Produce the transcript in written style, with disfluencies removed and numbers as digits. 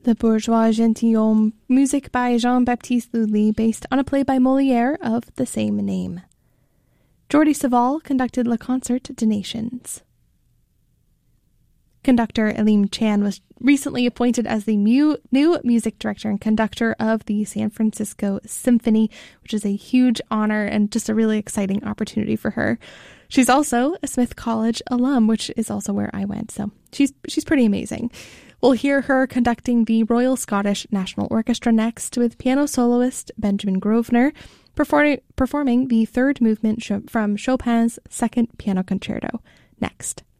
The Bourgeois Gentilhomme, music by Jean-Baptiste Lully, based on a play by Molière of the same name. Jordi Savall conducted Le Concert des Nations. Conductor Elim Chan was recently appointed as the new music director and conductor of the San Francisco Symphony, which is a huge honor and just a really exciting opportunity for her. She's also a Smith College alum, which is also where I went, so she's pretty amazing. We'll hear her conducting the Royal Scottish National Orchestra next, with piano soloist Benjamin Grosvenor performing the third movement from Chopin's Second Piano Concerto next.